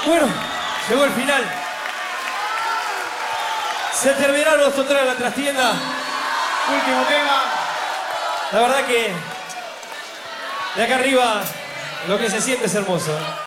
Bueno, llegó el final. Se terminaron los totales de la trastienda. Último tema. La verdad que de acá arriba lo que se siente es hermoso.